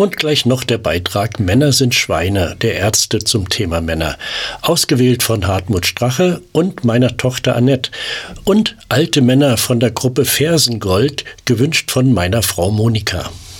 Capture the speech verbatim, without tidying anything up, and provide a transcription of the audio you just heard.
Und gleich noch der Beitrag Männer sind Schweine, der Ärzte zum Thema Männer. Ausgewählt von Hartmut Strache und meiner Tochter Annette. Und alte Männer von der Gruppe Fersengold, gewünscht von meiner Frau Monika.